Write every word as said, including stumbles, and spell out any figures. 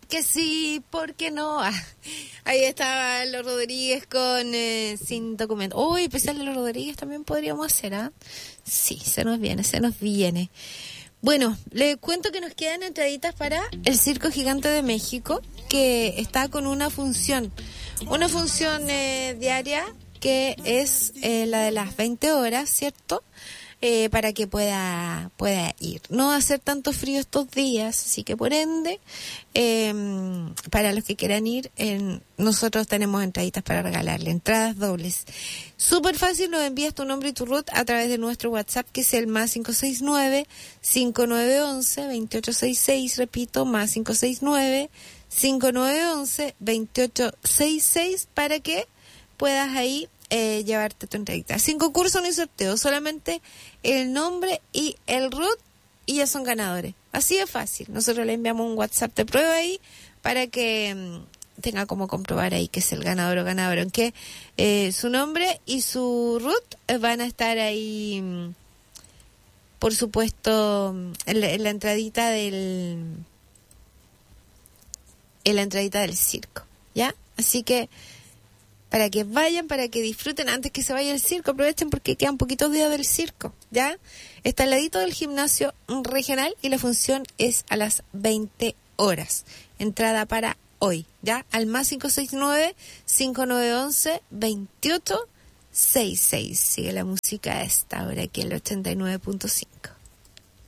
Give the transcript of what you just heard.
que sí, ¿por qué no? Ah, ahí estaba los Rodríguez con eh, Sin Documento. Uy, especial de los Rodríguez también podríamos hacer, ¿ah? Sí, se nos viene, se nos viene. Bueno, les cuento que nos quedan entraditas para el Circo Gigante de México, que está con una función, una función eh, diaria que es eh, la de las veinte horas, ¿cierto? Eh, para que pueda pueda ir. No va a hacer tanto frío estos días, así que por ende, eh, para los que quieran ir, eh, nosotros tenemos entraditas para regalarle, entradas dobles. Súper fácil, nos envías tu nombre y tu root a través de nuestro WhatsApp, que es el más cinco seis nueve, cinco nueve uno uno, dos ocho seis seis, repito, más cinco seis nueve, cinco nueve uno uno, dos ocho seis seis, para que puedas ahí Eh, llevarte tu entradita. Sin concurso ni sorteo, solamente el nombre y el root y ya son ganadores. Así de fácil. Nosotros le enviamos un WhatsApp de prueba ahí para que mmm, tenga como comprobar ahí que es el ganador o ganadora. Aunque eh, su nombre y su root eh, van a estar ahí, mmm, por supuesto, en la, en la entradita del en la entradita del circo, ¿ya? Así que para que vayan, para que disfruten antes que se vaya el circo, aprovechen porque quedan poquitos días del circo, ¿ya? Está al ladito del gimnasio regional y la función es a las veinte horas. Entrada para hoy, ¿ya? Al más cinco seis nueve, cinco nueve uno uno, dos ocho seis seis. Sigue la música a esta hora aquí en el ochenta y nueve punto cinco.